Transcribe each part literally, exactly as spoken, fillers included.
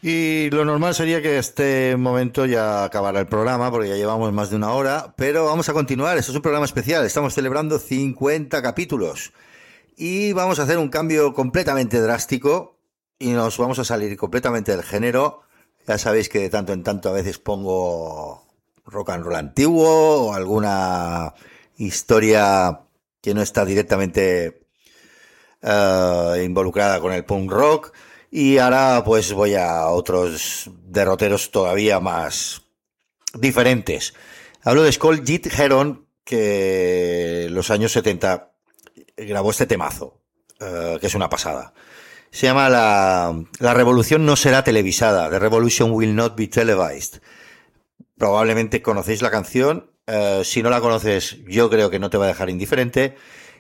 Y lo normal sería que este momento ya acabara el programa, porque ya llevamos más de una hora, pero vamos a continuar. Esto es un programa especial. Estamos celebrando cincuenta capítulos y vamos a hacer un cambio completamente drástico y nos vamos a salir completamente del género. Ya sabéis que de tanto en tanto a veces pongo rock and roll antiguo o alguna historia que no está directamente uh, involucrada con el punk rock. Y ahora pues voy a otros derroteros todavía más diferentes. Hablo de Skull Jit Heron, que en los años setenta grabó este temazo, uh, que es una pasada. Se llama la, la Revolución no será televisada. The Revolution will not be televised. Probablemente conocéis la canción. Uh, si no la conoces, yo creo que no te va a dejar indiferente.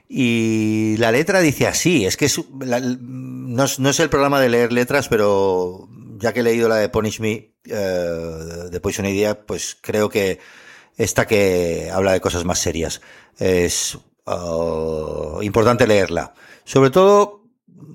Y la letra dice así, es que es, la, no, no es el programa de leer letras, pero ya que he leído la de Punish Me, uh, de Poison Idea, pues creo que esta que habla de cosas más serias es uh, importante leerla. Sobre todo,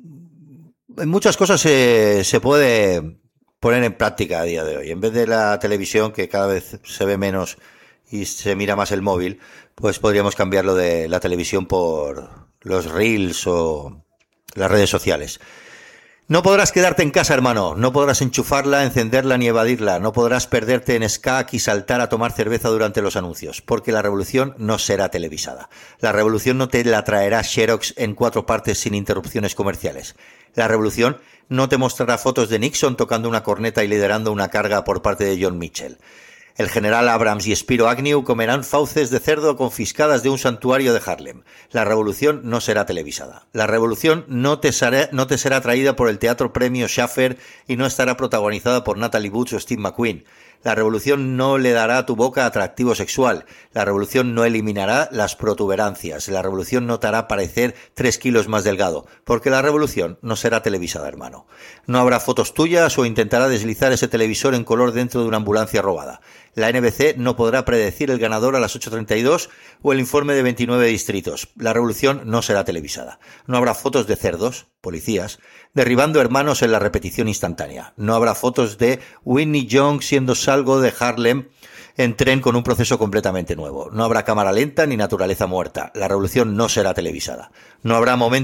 en muchas cosas se, se puede poner en práctica a día de hoy. En vez de la televisión, que cada vez se ve menos y se mira más el móvil, pues podríamos cambiarlo de la televisión por los reels o las redes sociales. No podrás quedarte en casa, hermano. No podrás enchufarla, encenderla ni evadirla. No podrás perderte en skak y saltar a tomar cerveza durante los anuncios, porque la revolución no será televisada. La revolución no te la traerá Xerox en cuatro partes sin interrupciones comerciales. La revolución no te mostrará fotos de Nixon tocando una corneta y liderando una carga por parte de John Mitchell. El general Abrams y Spiro Agnew comerán fauces de cerdo confiscadas de un santuario de Harlem. La revolución no será televisada. La revolución no te será, no te será traída por el Teatro Premio Schaffer y no estará protagonizada por Natalie Wood o Steve McQueen. La revolución no le dará a tu boca atractivo sexual. La revolución no eliminará las protuberancias. La revolución no te hará parecer tres kilos más delgado. Porque la revolución no será televisada, hermano. No habrá fotos tuyas o intentará deslizar ese televisor en color dentro de una ambulancia robada. La N B C no podrá predecir el ganador a las ocho treinta y dos o el informe de veintinueve distritos. La revolución no será televisada. No habrá fotos de cerdos, policías, derribando hermanos en la repetición instantánea. No habrá fotos de Whitney Young siendo salvo de Harlem en tren con un proceso completamente nuevo. No habrá cámara lenta ni naturaleza muerta. La revolución no será televisada. No habrá momentos